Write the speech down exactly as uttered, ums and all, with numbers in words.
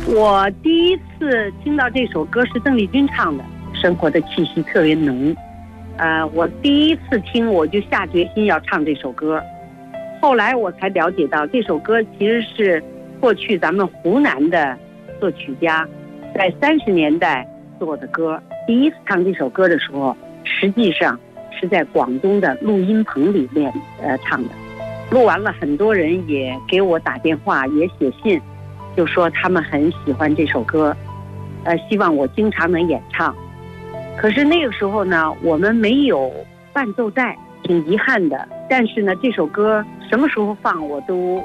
我第一次听到这首歌是邓丽君唱的，生活的气息特别浓。呃，我第一次听我就下决心要唱这首歌，后来我才了解到这首歌其实是过去咱们湖南的作曲家在三十年代做的歌。第一次唱这首歌的时候，实际上是在广东的录音棚里面呃唱的。录完了，很多人也给我打电话，也写信，就说他们很喜欢这首歌，呃，希望我经常能演唱。可是那个时候呢，我们没有伴奏带，挺遗憾的。但是呢，这首歌什么时候放我都